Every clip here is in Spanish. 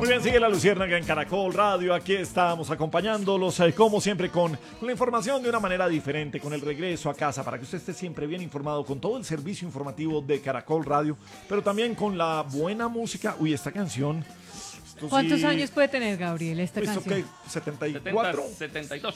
bien, sigue la Luciérnaga en Caracol Radio. Aquí estamos acompañándolos, como siempre, con la información de una manera diferente, con el regreso a casa, para que usted esté siempre bien informado con todo el servicio informativo de Caracol Radio, pero también con la buena música. Uy, esta canción. ¿Cuántos años puede tener, Gabriel, esta canción? ¿Qué? ¿74? 72.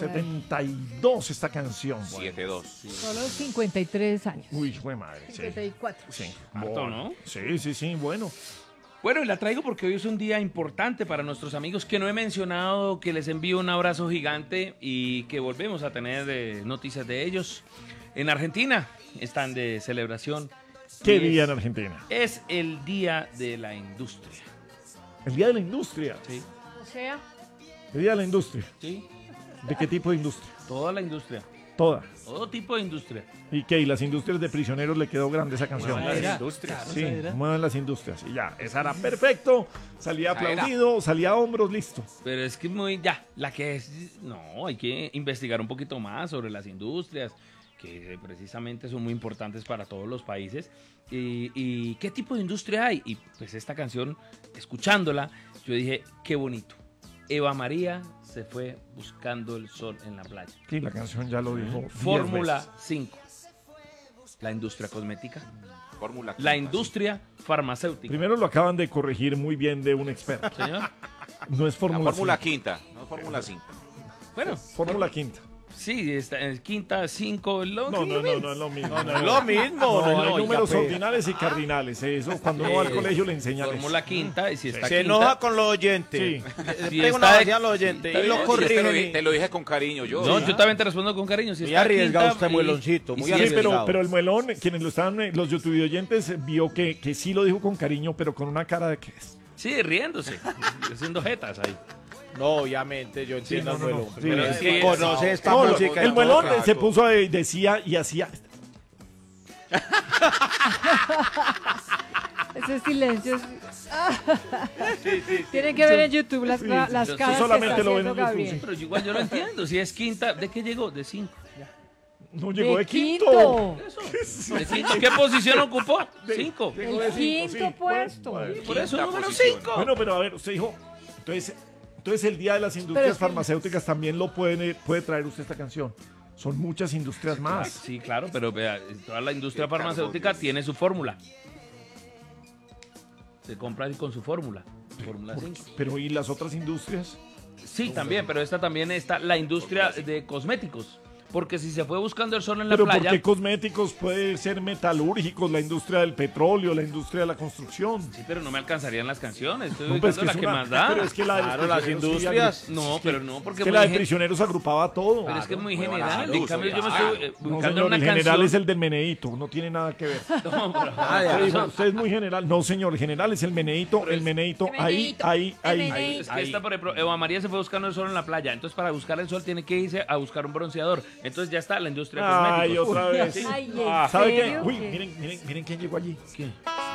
72 esta canción. 72. Sí. Solo 53 años. Uy, fue madre. 54. Sí. Harto, Bueno. ¿no? Sí, bueno. Bueno, y la traigo porque hoy es un día importante para nuestros amigos que no he mencionado, que les envío un abrazo gigante y que volvemos a tener noticias de ellos. En Argentina están de celebración. ¿Qué día en Argentina? Es el Día de la Industria. El Día de la Industria. Sí. O sea, El Día de la Industria. Sí. ¿De qué tipo de industria? Toda la industria. Toda. Todo tipo de industria. ¿Y qué? ¿Y las industrias de prisioneros le quedó grande esa canción? Muevan las industrias. Sí, Claro, muevan las industrias. Y ya, esa era perfecto. Salía Esa era. aplaudido, salía a hombros, listo. Pero es que la que es, no, hay que investigar un poquito más sobre las industrias, que precisamente son muy importantes para todos los países. Y qué tipo de industria hay. Y pues esta canción, escuchándola, yo dije, qué bonito. Eva María se fue buscando el sol en la playa. Sí, la canción ya lo dijo. 10 Fórmula veces. 5. La industria cosmética. Fórmula La quinta, industria farmacéutica. Primero lo acaban de corregir muy bien de un experto. Señor. No es La Fórmula Fórmula 5. quinta, no Fórmula 5. Bueno, Fórmula quinta. sí, está en quinta, 5, No, no es lo mismo. No es lo mismo. No, hay no, números ya, ordinales y cardinales. Eso cuando uno va al colegio le enseñan eso. Fórmula quinta, y si está Se quinta, enoja con los oyentes. Sí. Si Tengo está una de- vacía a los oyentes está y los bien, corrigen. Te lo dije con cariño yo. No, yo también te respondo con cariño. Si Muy está arriesgado quinta, usted, mueloncito, y muy si Sí, es- arriesgado. pero el muelón, quienes lo estaban, los YouTube oyentes, vio que sí lo dijo con cariño, pero con una cara de que es. Sí, riéndose, haciendo jetas ahí. No, obviamente yo entiendo al muelón. Sí, Pero es que- conoce esta No, música. el y muelón todo, se claro. puso, decía y hacía. ese silencio. Tienen que ver en YouTube las caras yo que está solamente lo ven haciendo en YouTube, Gabriel. sí. Pero igual yo lo entiendo. Si es quinta, ¿de qué llegó? De 5. No llegó de quinto. ¿De quinto? ¿Qué posición ocupó? 5. Llegó de El cinco, quinto sí. puesto. Por eso Quinta número posición. 5. Bueno, pero a ver, usted dijo. Entonces el Día de las Industrias Pero es que- Farmacéuticas también lo puede traer usted esta canción. Son muchas industrias más. Sí, claro, pero vea, toda la industria Qué farmacéutica carbón. tiene su fórmula. Se compra con su fórmula. Fórmula 5. Pero ¿y las otras industrias? Sí, también, pero esta también está la industria de cosméticos. Porque si se fue buscando el sol en la Pero playa. porque cosméticos puede ser metalúrgicos, la industria del petróleo, la industria de la construcción. Sí, pero no me alcanzarían las canciones. Estoy No, pues ubicando que la es que una- más da. Pero es que la de los Claro, las prisioneros sí industrias. No, pero no, porque que muy la de gen- prisioneros agrupaba todo. pero es que es muy Mueva general. la En luz, cambio, yo me oiga. estoy No, buscando señor, una el canción. general es el del Meneíto, no tiene nada que ver. No, pero- Usted dijo, usted es muy general. No, señor, el general es el Meneíto, el Meneíto, ahí. Es que esta, por ejemplo, Eva María se fue buscando el sol en la playa. Entonces, para buscar el sol, tiene que irse a buscar un bronceador. Entonces, ya está la industria de Ay, cosméticos. otra vez. Ay, ¿Sabe qué? serio? Uy, ¿Qué? miren quién llegó allí. ¿Qué?